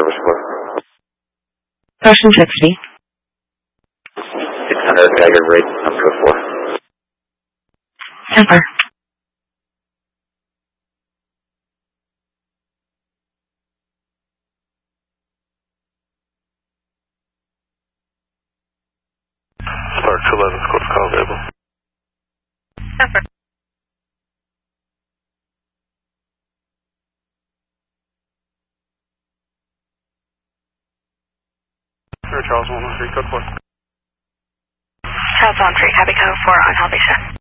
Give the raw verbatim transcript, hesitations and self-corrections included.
service for? Ocean sixty. six hundred Geiger rate, I'm code four. Temper. Spark two eleven, code call available. Temper. Sure, Charles one one three, code four. Charles one three, copy code four on Healthy Set.